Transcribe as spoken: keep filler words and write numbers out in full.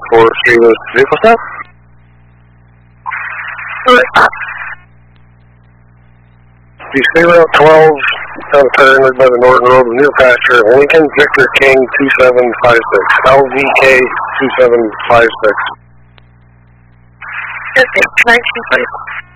for Streetwest vehicle stop. The State Route twelve, down the turn by the Norton Road, New Pasture, Lincoln Victor King two seven five six, L V K two seven five six. Okay, nineteen forty-four.